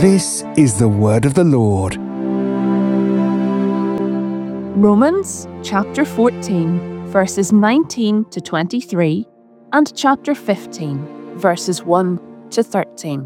This is the word of the Lord. Romans chapter 14, verses 19 to 23, and chapter 15, verses 1 to 13.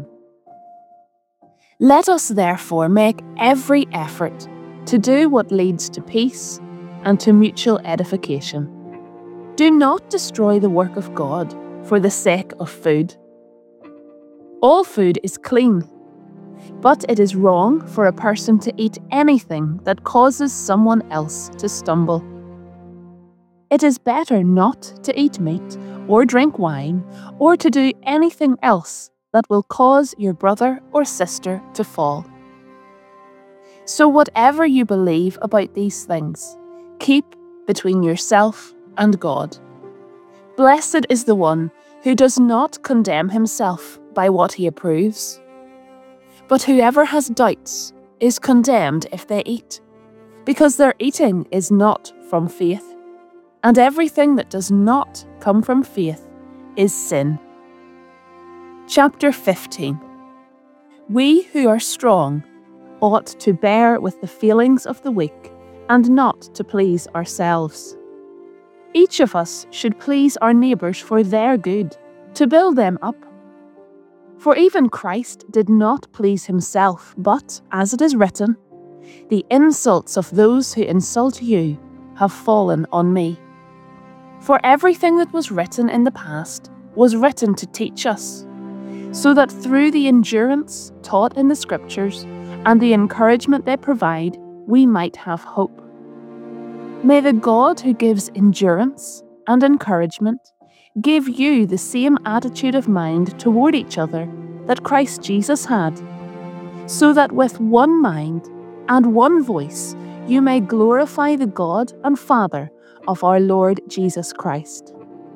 Let us therefore make every effort to do what leads to peace and to mutual edification. Do not destroy the work of God for the sake of food. All food is clean, but it is wrong for a person to eat anything that causes someone else to stumble. It is better not to eat meat or drink wine or to do anything else that will cause your brother or sister to fall. So whatever you believe about these things, keep between yourself and God. Blessed is the one who does not condemn himself by what he approves. But whoever has doubts is condemned if they eat, because their eating is not from faith, and everything that does not come from faith is sin. Chapter 15. We who are strong ought to bear with the feelings of the weak and not to please ourselves. Each of us should please our neighbours for their good, to build them up. For even Christ did not please himself, but, as it is written, the insults of those who insult you have fallen on me. For everything that was written in the past was written to teach us, so that through the endurance taught in the Scriptures and the encouragement they provide, we might have hope. May the God who gives endurance and encouragement give you the same attitude of mind toward each other that Christ Jesus had, so that with one mind and one voice you may glorify the God and Father of our Lord Jesus Christ.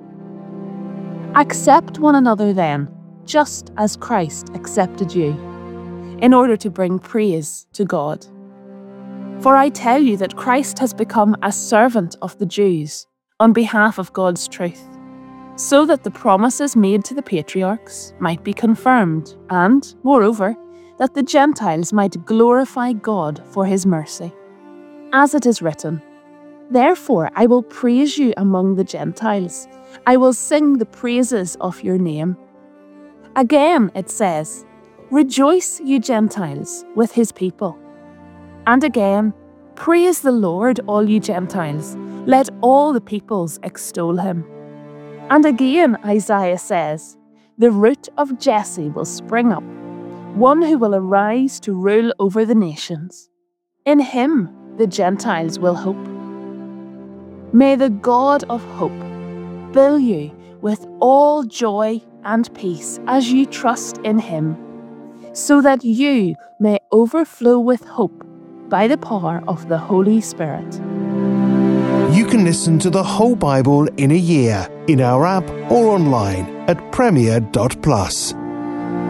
Accept one another then, just as Christ accepted you, in order to bring praise to God. For I tell you that Christ has become a servant of the Jews on behalf of God's truth, so that the promises made to the patriarchs might be confirmed, and, moreover, that the Gentiles might glorify God for his mercy. As it is written, "Therefore I will praise you among the Gentiles, I will sing the praises of your name." Again it says, "Rejoice, you Gentiles, with his people." And again, "Praise the Lord, all you Gentiles, let all the peoples extol him." And again Isaiah says, "The root of Jesse will spring up, one who will arise to rule over the nations. In him the Gentiles will hope." May the God of hope fill you with all joy and peace as you trust in him, so that you may overflow with hope by the power of the Holy Spirit. You can listen to the whole Bible in a year in our app or online at premier.plus.